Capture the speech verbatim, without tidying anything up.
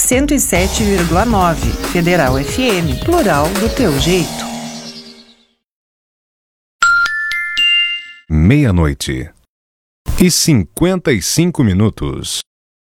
cento e sete vírgula nove. Federal F M, plural do teu jeito. Meia-noite e cinquenta e cinco minutos.